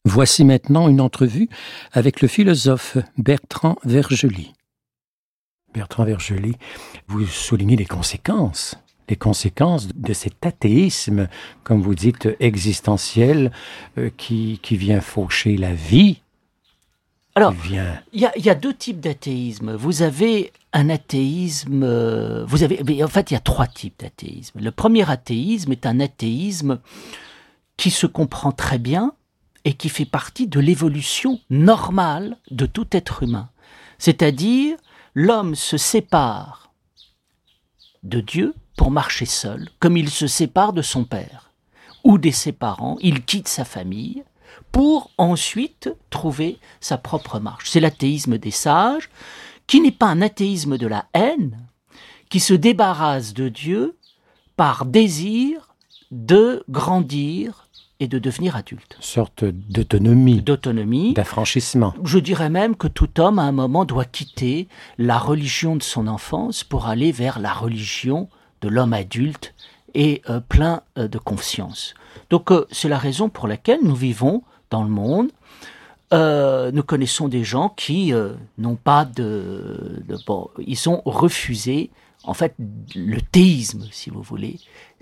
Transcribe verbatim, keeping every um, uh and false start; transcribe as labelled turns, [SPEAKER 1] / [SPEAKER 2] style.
[SPEAKER 1] Voici maintenant une entrevue avec le philosophe Bertrand Vergely. Bertrand Vergely, vous soulignez les conséquences, les conséquences de cet athéisme, comme vous dites, existentiel, euh, qui, qui vient faucher la vie.
[SPEAKER 2] Alors,
[SPEAKER 1] vient...
[SPEAKER 2] il y a, y a deux types d'athéisme. Vous avez un athéisme... euh, vous avez, mais en fait, il y a trois types d'athéisme. Le premier athéisme est un athéisme qui se comprend très bien et qui fait partie de l'évolution normale de tout être humain. C'est-à-dire, l'homme se sépare de Dieu pour marcher seul, comme il se sépare de son père ou de ses parents. Il quitte sa famille pour ensuite trouver sa propre marche. C'est l'athéisme des sages, qui n'est pas un athéisme de la haine, qui se débarrasse de Dieu par désir de grandir et de devenir adulte.
[SPEAKER 1] Une sorte d'autonomie,
[SPEAKER 2] d'autonomie,
[SPEAKER 1] d'affranchissement.
[SPEAKER 2] Je dirais même que tout homme, à un moment, doit quitter la religion de son enfance pour aller vers la religion de l'homme adulte et euh, plein euh, de confiance. Donc, euh, c'est la raison pour laquelle nous vivons dans le monde. Euh, nous connaissons des gens qui euh, n'ont pas de, de... Bon, ils ont refusé, en fait, le théisme, si vous voulez.